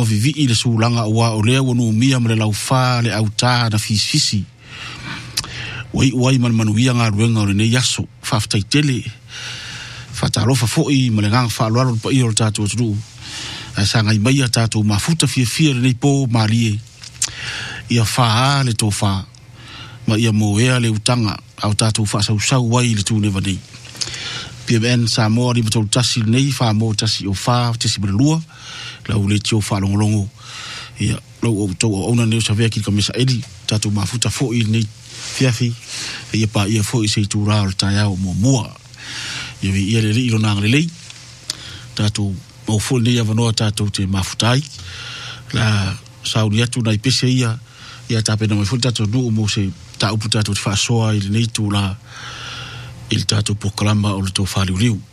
ma vivi i le sulanga ua o lea wanu mia ma le laufa le auta na fisisi wai manuia ngā ruenga o le nei aso whaftai tele whatarofa foi ma le ngang whaaluaro pa i o le tātou aturu a sa ngai mai a tātou mafuta fia le nei pō malie ia whaa le tō whaa ma ia moea le utanga au tātou whaasau wai le tūne vanei PMN sa moa ni matou tasi nei wha mo tasi o wha tasi mara lua lau le tio wha longolongo ia lau o tau o ona neo sa vea ki ka mesa eri tātou mafuta foi nei fiafi ia pa ia foi se tūra o le tai au mua ia vi ia le ilo nang le lei tātou mau foi nei avanoa tātou te mafutai la sauri atu nai pese ia tāpena mai foi tātou nuu mo se ta upu tātou te wha soa i le nei tūra il tātou pokalama o le tō whaliuriu.